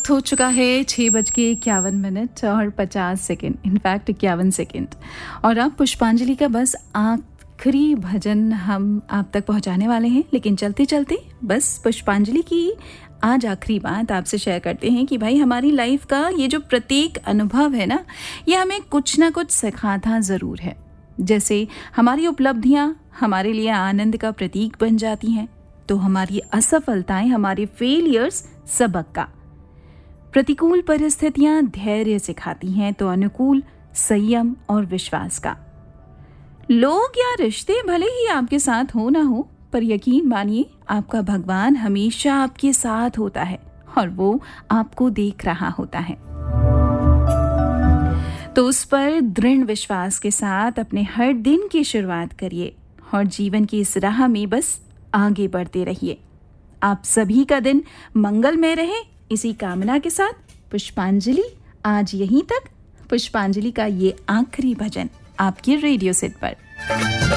वक्त हो चुका है 6:51 और 50 सेकेंड, इनफैक्ट 51 सेकेंड। और अब पुष्पांजलि का बस आखिरी भजन हम आप तक पहुंचाने वाले हैं। लेकिन चलते चलते बस पुष्पांजलि की आज आखिरी बात आपसे शेयर करते हैं कि भाई हमारी लाइफ का ये जो प्रत्येक अनुभव है ना, ये हमें कुछ ना कुछ सिखाता ज़रूर है। जैसे हमारी उपलब्धियाँ हमारे लिए आनंद का प्रतीक बन जाती हैं, तो हमारी असफलताएं, हमारे फेलियर्स सबक का। प्रतिकूल परिस्थितियां धैर्य सिखाती हैं, तो अनुकूल संयम और विश्वास का। लोग या रिश्ते भले ही आपके साथ हो ना हो, पर यकीन मानिए आपका भगवान हमेशा आपके साथ होता है और वो आपको देख रहा होता है। तो उस पर दृढ़ विश्वास के साथ अपने हर दिन की शुरुआत करिए और जीवन की इस राह में बस आगे बढ़ते रहिए। आप सभी का दिन मंगलमय रहे, इसी कामना के साथ पुष्पांजलि आज यहीं तक। पुष्पांजलि का ये आखिरी भजन आपके रेडियो सेट पर।